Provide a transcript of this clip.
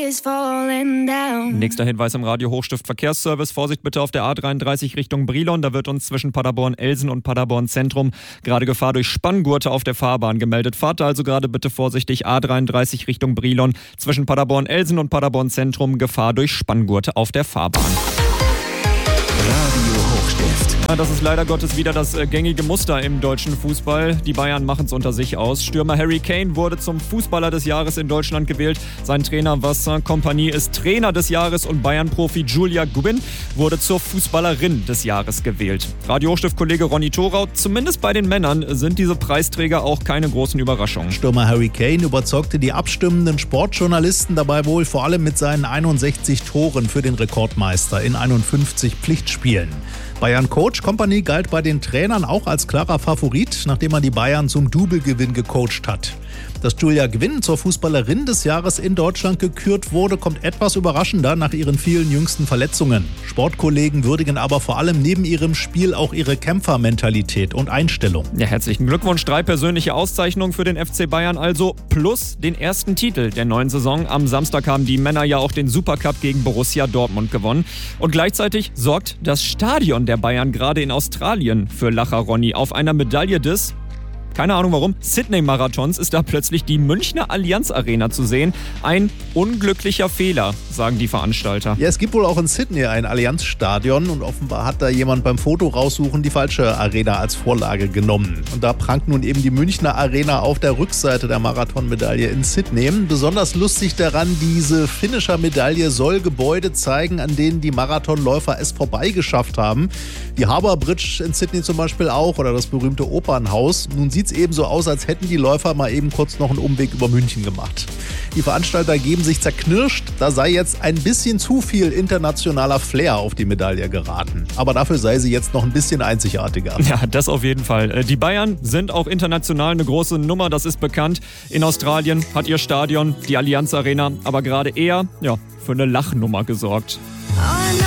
is falling down. Nächster Hinweis im Radio Hochstift Verkehrsservice. Vorsicht bitte auf der A33 Richtung Brilon. Da wird uns zwischen Paderborn-Elsen und Paderborn-Zentrum gerade Gefahr durch Spanngurte auf der Fahrbahn gemeldet. Fahrt also gerade bitte vorsichtig A33 Richtung Brilon. Zwischen Paderborn-Elsen und Paderborn-Zentrum Gefahr durch Spanngurte auf der Fahrbahn. Radio Hochstift. Das ist leider Gottes wieder das gängige Muster im deutschen Fußball. Die Bayern machen es unter sich aus. Stürmer Harry Kane wurde zum Fußballer des Jahres in Deutschland gewählt. Sein Trainer Vincent Kompany ist Trainer des Jahres und Bayern-Profi Julia Gubbin wurde zur Fußballerin des Jahres gewählt. Radio Hochstift-Kollege Ronny Thorau, zumindest bei den Männern sind diese Preisträger auch keine großen Überraschungen. Stürmer Harry Kane überzeugte die abstimmenden Sportjournalisten dabei wohl vor allem mit seinen 61 Toren für den Rekordmeister in 51 Pflichtspielen. Bayern-Coach Kompany galt bei den Trainern auch als klarer Favorit, nachdem er die Bayern zum Double-Gewinn gecoacht hat. Dass Julia Gubbin zur Fußballerin des Jahres in Deutschland gekürt wurde, kommt etwas überraschender nach ihren vielen jüngsten Verletzungen. Sportkollegen würdigen aber vor allem neben ihrem Spiel auch ihre Kämpfermentalität und Einstellung. Ja, herzlichen Glückwunsch. 3 persönliche Auszeichnungen für den FC Bayern also, plus den ersten Titel der neuen Saison. Am Samstag haben die Männer ja auch den Supercup gegen Borussia Dortmund gewonnen. Und gleichzeitig sorgt das Stadion der Bayern gerade in Australien für Lacher, Ronny. Auf einer Medaille des, keine Ahnung warum, Sydney-Marathons ist da plötzlich die Münchner Allianz Arena zu sehen. Ein unglücklicher Fehler, sagen die Veranstalter. Ja, es gibt wohl auch in Sydney ein Allianz-Stadion und offenbar hat da jemand beim Foto raussuchen die falsche Arena als Vorlage genommen. Und da prangt nun eben die Münchner Arena auf der Rückseite der Marathonmedaille in Sydney. Besonders lustig daran, diese Finisher-Medaille soll Gebäude zeigen, an denen die Marathonläufer es vorbeigeschafft haben. Die Harbour Bridge in Sydney zum Beispiel auch oder das berühmte Opernhaus. Nun sieht es eben so aus, als hätten die Läufer mal eben kurz noch einen Umweg über München gemacht. Die Veranstalter geben sich zerknirscht, da sei jetzt ein bisschen zu viel internationaler Flair auf die Medaille geraten. Aber dafür sei sie jetzt noch ein bisschen einzigartiger. Ja, das auf jeden Fall. Die Bayern sind auch international eine große Nummer, das ist bekannt. In Australien hat ihr Stadion, die Allianz Arena, aber gerade eher für eine Lachnummer gesorgt. Oh,